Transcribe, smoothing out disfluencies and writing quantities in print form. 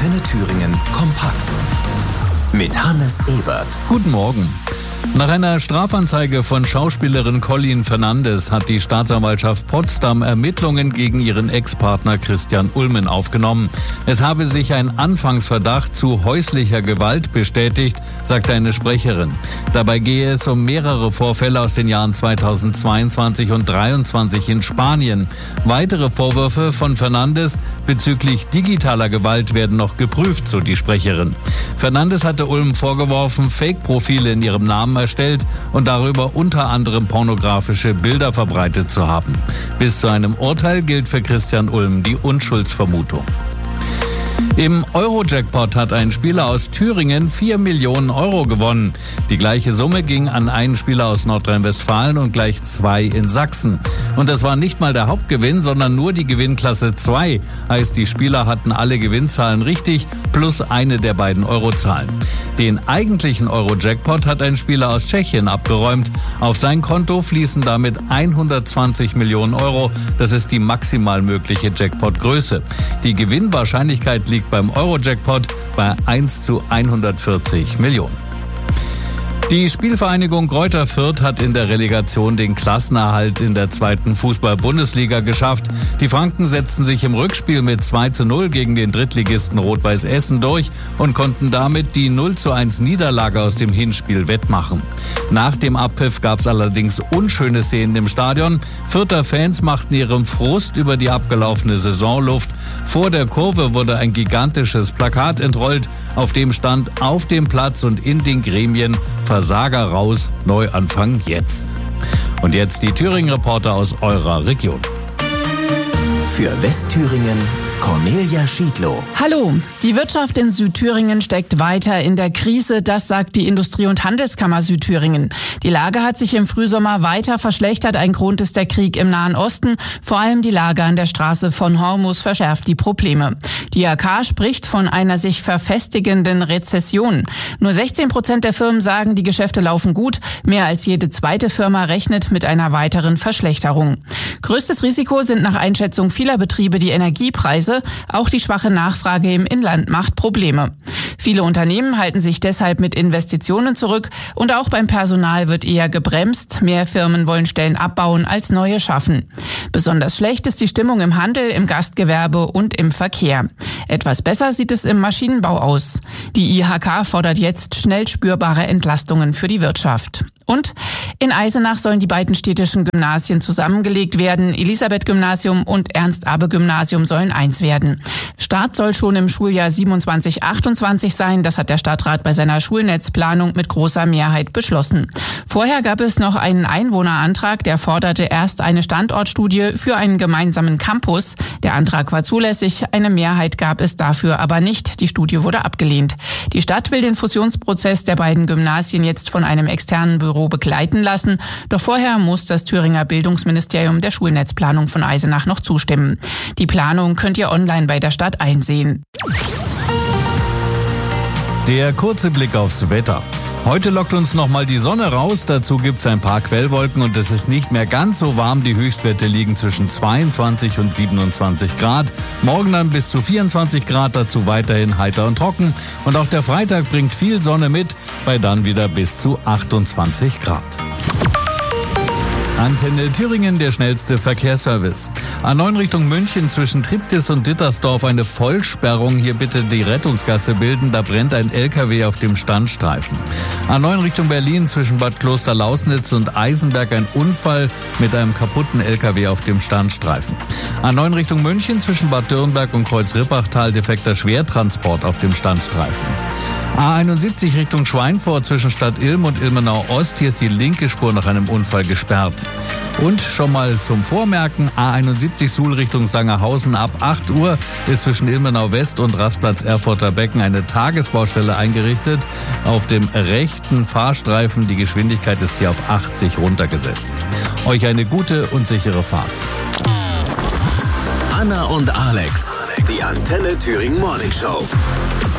Antenne Thüringen kompakt mit Hannes Ebert. Guten Morgen. Nach einer Strafanzeige von Schauspielerin Colleen Fernandes hat die Staatsanwaltschaft Potsdam Ermittlungen gegen ihren Ex-Partner Christian Ulmen aufgenommen. Es habe sich ein Anfangsverdacht zu häuslicher Gewalt bestätigt, sagte eine Sprecherin. Dabei gehe es um mehrere Vorfälle aus den Jahren 2022 und 2023 in Spanien. Weitere Vorwürfe von Fernandes bezüglich digitaler Gewalt werden noch geprüft, so die Sprecherin. Fernandes hatte Ulm vorgeworfen, Fake-Profile in ihrem Namen erstellt und darüber unter anderem pornografische Bilder verbreitet zu haben. Bis zu einem Urteil gilt für Christian Ulm die Unschuldsvermutung. Im Euro-Jackpot hat ein Spieler aus Thüringen 4 Millionen Euro gewonnen. Die gleiche Summe ging an einen Spieler aus Nordrhein-Westfalen und gleich 2 in Sachsen. Und das war nicht mal der Hauptgewinn, sondern nur die Gewinnklasse 2. Heißt, die Spieler hatten alle Gewinnzahlen richtig, plus eine der beiden Eurozahlen. Den eigentlichen Euro-Jackpot hat ein Spieler aus Tschechien abgeräumt. Auf sein Konto fließen damit 120 Millionen Euro. Das ist die maximal mögliche Jackpot-Größe. Die Gewinnwahrscheinlichkeit liegt beim Euro-Jackpot bei 1 zu 140 Millionen. Die Spielvereinigung Greuther Fürth hat in der Relegation den Klassenerhalt in der 2. Fußball-Bundesliga geschafft. Die Franken setzten sich im Rückspiel mit 2:0 gegen den Drittligisten Rot-Weiß Essen durch und konnten damit die 0:1 Niederlage aus dem Hinspiel wettmachen. Nach dem Abpfiff gab es allerdings unschöne Szenen im Stadion. Fürther Fans machten ihrem Frust über die abgelaufene Saison Luft. Vor der Kurve wurde ein gigantisches Plakat entrollt, auf dem stand: Auf dem Platz und in den Gremien Versager raus, Neuanfang jetzt. Und jetzt die Thüringen-Reporter aus eurer Region. Für Westthüringen Cornelia Schiedlow. Hallo, die Wirtschaft in Südthüringen steckt weiter in der Krise, das sagt die Industrie- und Handelskammer Südthüringen. Die Lage hat sich im Frühsommer weiter verschlechtert. Ein Grund ist der Krieg im Nahen Osten. Vor allem die Lage an der Straße von Hormuz verschärft die Probleme. Die IHK spricht von einer sich verfestigenden Rezession. Nur 16% der Firmen sagen, die Geschäfte laufen gut. Mehr als jede zweite Firma rechnet mit einer weiteren Verschlechterung. Größtes Risiko sind nach Einschätzung vieler Betriebe die Energiepreise. Auch die schwache Nachfrage im Inland macht Probleme. Viele Unternehmen halten sich deshalb mit Investitionen zurück und auch beim Personal wird eher gebremst. Mehr Firmen wollen Stellen abbauen als neue schaffen. Besonders schlecht ist die Stimmung im Handel, im Gastgewerbe und im Verkehr. Etwas besser sieht es im Maschinenbau aus. Die IHK fordert jetzt schnell spürbare Entlastungen für die Wirtschaft. Und in Eisenach sollen die beiden städtischen Gymnasien zusammengelegt werden. Elisabeth-Gymnasium und Ernst-Abbe-Gymnasium sollen eins werden. Start soll schon im Schuljahr 27/28 sein. Das hat der Stadtrat bei seiner Schulnetzplanung mit großer Mehrheit beschlossen. Vorher gab es noch einen Einwohnerantrag, der forderte erst eine Standortstudie für einen gemeinsamen Campus. Der Antrag war zulässig, eine Mehrheit gab es dafür aber nicht. Die Studie wurde abgelehnt. Die Stadt will den Fusionsprozess der beiden Gymnasien jetzt von einem externen Büro begleiten lassen. Doch vorher muss das Thüringer Bildungsministerium der Schulnetzplanung von Eisenach noch zustimmen. Die Planung könnt ihr online bei der Stadt einsehen. Der kurze Blick aufs Wetter. Heute lockt uns nochmal die Sonne raus, dazu gibt es ein paar Quellwolken und es ist nicht mehr ganz so warm. Die Höchstwerte liegen zwischen 22 und 27 Grad. Morgen dann bis zu 24 Grad, dazu weiterhin heiter und trocken. Und auch der Freitag bringt viel Sonne mit, bei dann wieder bis zu 28 Grad. Antenne Thüringen, der schnellste Verkehrsservice. A9 Richtung München zwischen Triptis und Dittersdorf eine Vollsperrung. Hier bitte die Rettungsgasse bilden, da brennt ein LKW auf dem Standstreifen. A9 Richtung Berlin zwischen Bad Klosterlausnitz und Eisenberg ein Unfall mit einem kaputten LKW auf dem Standstreifen. A9 Richtung München zwischen Bad Dürnberg und Kreuz-Rippachtal defekter Schwertransport auf dem Standstreifen. A71 Richtung Schweinfurt zwischen Stadt Ilm und Ilmenau Ost. Hier ist die linke Spur nach einem Unfall gesperrt. Und schon mal zum Vormerken, A71 Suhl Richtung Sangerhausen ab 8 Uhr ist zwischen Ilmenau West und Rastplatz Erfurter Becken eine Tagesbaustelle eingerichtet. Auf dem rechten Fahrstreifen, die Geschwindigkeit ist hier auf 80 runtergesetzt. Euch eine gute und sichere Fahrt. Anna und Alex, die Antenne Thüringen Morning Show.